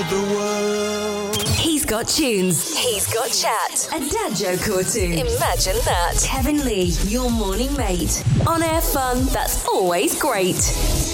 the world. He's got tunes. He's got chat. A dad joke or two. Imagine that. Kevin Lee, your morning mate. On air fun that's always great.